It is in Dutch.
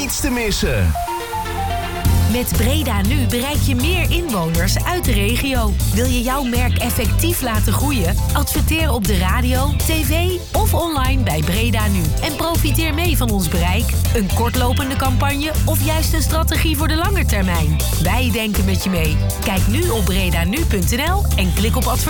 niets te missen. Met Breda Nu bereik je meer inwoners uit de regio. Wil je jouw merk effectief laten groeien? Adverteer op de radio, tv of online bij Breda Nu. En profiteer mee van ons bereik. Een kortlopende campagne of juist een strategie voor de lange termijn. Wij denken met je mee. Kijk nu op bredanu.nl en klik op adverteren.